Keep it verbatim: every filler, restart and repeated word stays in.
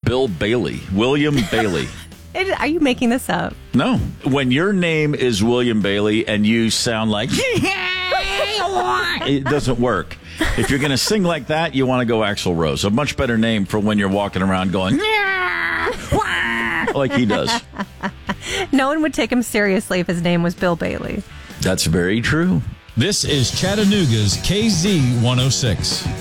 Bill Bailey. William Bailey. Are you making this up? No. When your name is William Bailey and you sound like... it doesn't work. If you're going to sing like that, you want to go Axl Rose. A much better name for when you're walking around going... like he does. No one would take him seriously if his name was Bill Bailey. That's very true. This is Chattanooga's K Z one oh six.